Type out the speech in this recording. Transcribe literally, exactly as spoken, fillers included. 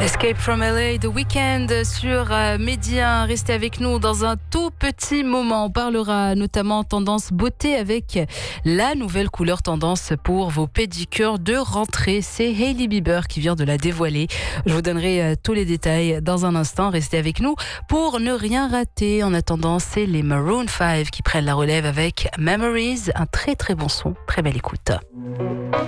Escape from L A, The Weeknd sur euh, Média. Restez avec nous dans un tout petit moment. On parlera notamment tendance beauté avec la nouvelle couleur tendance pour vos pédicures de rentrée. C'est Hailey Bieber qui vient de la dévoiler. Je vous donnerai euh, tous les détails dans un instant. Restez avec nous pour ne rien rater. En attendant, c'est les Maroon five qui prennent la relève avec Memories. Un très très bon son. Très belle écoute.